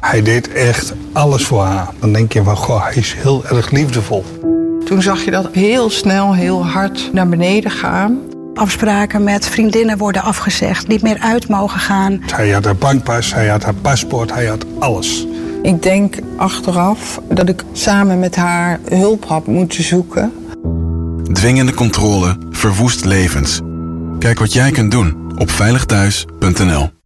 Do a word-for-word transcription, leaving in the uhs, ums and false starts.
Hij deed echt alles voor haar. Dan denk je van, goh, hij is heel erg liefdevol. Toen zag je dat heel snel, heel hard naar beneden gaan. Afspraken met vriendinnen worden afgezegd, niet meer uit mogen gaan. Hij had haar bankpas, hij had haar paspoort, hij had alles. Ik denk achteraf dat ik samen met haar hulp had moeten zoeken. Dwingende controle verwoest levens. Kijk wat jij kunt doen op veilig thuis punt n l.